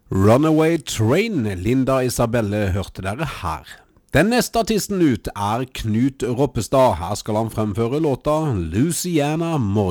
Runaway Train, Linda Isabelle hørte dere her. Den neste artisten ut Knut Roppestad. Her skal han fremføre låta Louisiana Morgan.